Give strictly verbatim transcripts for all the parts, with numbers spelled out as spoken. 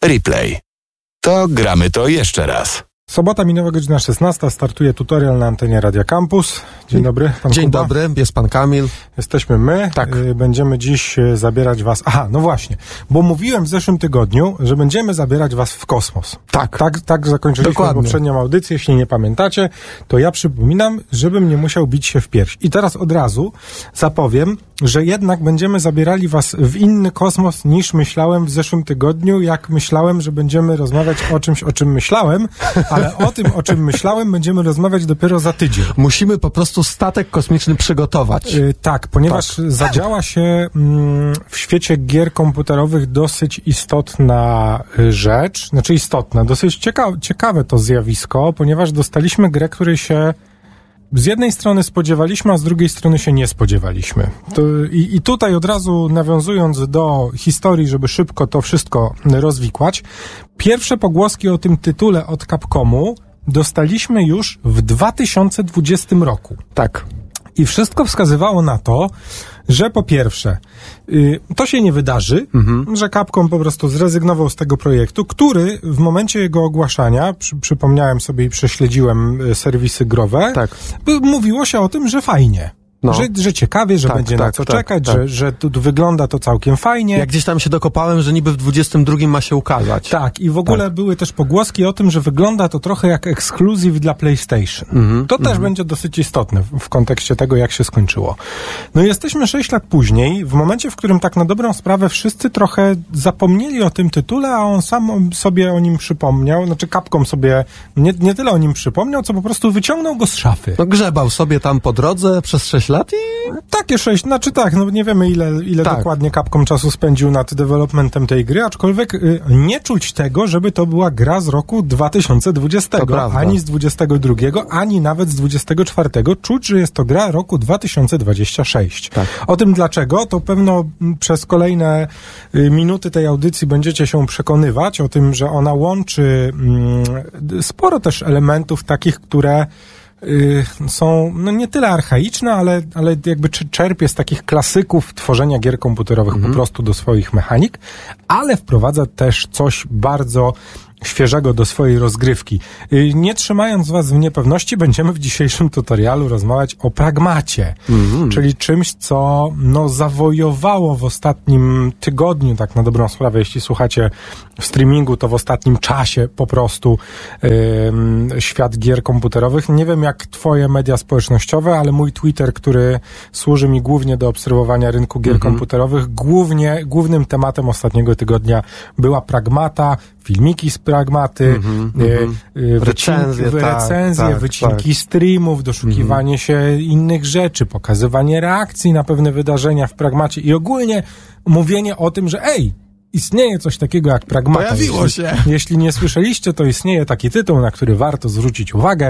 Replay. To gramy to jeszcze raz. Sobota, minęła godzina szesnasta, startuje tutorial na antenie Radia Campus. Dzień dobry, pan Dzień Kuba. dobry, jest pan Kamil. Jesteśmy my. Tak. Y, Będziemy dziś y, zabierać was... Aha, no właśnie, bo mówiłem w zeszłym tygodniu, że będziemy zabierać was w kosmos. Tak. Tak, tak zakończyliśmy Dokładnie. poprzednią audycję. Jeśli nie pamiętacie, to ja przypominam, żebym nie musiał bić się w pierś. I teraz od razu zapowiem, że jednak będziemy zabierali was w inny kosmos niż myślałem w zeszłym tygodniu, jak myślałem, że będziemy rozmawiać o czymś, o czym myślałem, ale o tym, o czym myślałem, będziemy rozmawiać dopiero za tydzień. Musimy po prostu statek kosmiczny przygotować. Yy, tak, ponieważ Tak. zadziała się mm, w świecie gier komputerowych dosyć istotna y, rzecz, znaczy istotna, dosyć cieka- ciekawe to zjawisko, ponieważ dostaliśmy grę, której się z jednej strony spodziewaliśmy, a z drugiej strony się nie spodziewaliśmy. To, i, I tutaj od razu nawiązując do historii, żeby szybko to wszystko rozwikłać, pierwsze pogłoski o tym tytule od Capcomu dostaliśmy już w dwa tysiące dwudziestym roku. Tak. I wszystko wskazywało na to, że po pierwsze, y, to się nie wydarzy, Mhm. że Capcom po prostu zrezygnował z tego projektu, który w momencie jego ogłaszania, przy, przypomniałem sobie i prześledziłem y, serwisy growe, Tak. y, mówiło się o tym, że fajnie. No. Że, że ciekawie, że Tak, będzie na tak, co tak, czekać, tak. że, że tu, tu wygląda to całkiem fajnie. Ja gdzieś tam się dokopałem, że niby w dwudziestym drugim ma się ukazać. Tak, i w ogóle Tak. były też pogłoski o tym, że wygląda to trochę jak ekskluzyw dla PlayStation. Mhm, to też będzie dosyć istotne w, w kontekście tego, jak się skończyło. No i jesteśmy sześć lat później, w momencie, w którym tak na dobrą sprawę wszyscy trochę zapomnieli o tym tytule, a on sam sobie o nim przypomniał, znaczy Capcom sobie nie, nie tyle o nim przypomniał, co po prostu wyciągnął go z szafy. No grzebał sobie tam po drodze przez sześć lat i... Takie sześć, znaczy tak, no nie wiemy ile, ile Tak. dokładnie Capcom czasu spędził nad developmentem tej gry, aczkolwiek y, nie czuć tego, żeby to była gra z roku dwa tysiące dwudziestego, To prawda. ani z dwudziestego drugiego, ani nawet z dwudziestego czwartego. Czuć, że jest to gra roku dwa tysiące dwudziestego szóstego. Tak. O tym dlaczego, to pewno m, przez kolejne y, minuty tej audycji będziecie się przekonywać, o tym, że ona łączy mm, sporo też elementów takich, które y, są no nie tyle archaiczne, ale, ale jakby cz- czerpie z takich klasyków tworzenia gier komputerowych Mhm. po prostu do swoich mechanik, ale wprowadza też coś bardzo świeżego do swojej rozgrywki. Y, Nie trzymając was w niepewności, będziemy w dzisiejszym tutorialu rozmawiać o pragmacie, Mhm. czyli czymś, co no, zawojowało w ostatnim tygodniu, tak na dobrą sprawę, jeśli słuchacie w streamingu, to w ostatnim czasie po prostu ym, świat gier komputerowych. Nie wiem jak twoje media społecznościowe, ale mój Twitter, który służy mi głównie do obserwowania rynku gier Mhm. komputerowych, głównie, głównym tematem ostatniego tygodnia była pragmata, filmiki z pragmaty, Mhm, y, mhm. y, Recenzje, wycinki, tak, recenzje tak, wycinki tak. streamów, doszukiwanie się innych rzeczy, pokazywanie reakcji na pewne wydarzenia w pragmacie i ogólnie mówienie o tym, że ej, istnieje coś takiego jak pragmata. Pojawiło jeśli, się. Jeśli nie słyszeliście, to istnieje taki tytuł, na który warto zwrócić uwagę.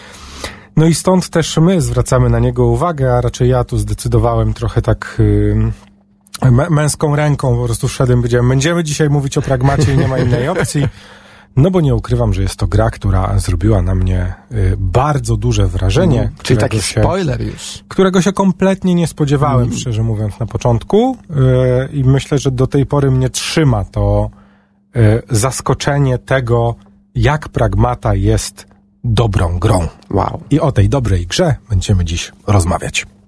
No i stąd też my zwracamy na niego uwagę, a raczej ja tu zdecydowałem trochę tak yy, mę- męską ręką, po prostu wszedłem, powiedziałem, będziemy dzisiaj mówić o pragmacie i nie ma innej opcji. No bo nie ukrywam, że jest to gra, która zrobiła na mnie y, bardzo duże wrażenie. Mm, czyli którego taki się, spoiler już. którego się kompletnie nie spodziewałem, Mm. szczerze mówiąc, na początku. Y, I myślę, że do tej pory mnie trzyma to y, zaskoczenie tego, jak pragmata jest dobrą grą. Wow. I o tej dobrej grze będziemy dziś rozmawiać.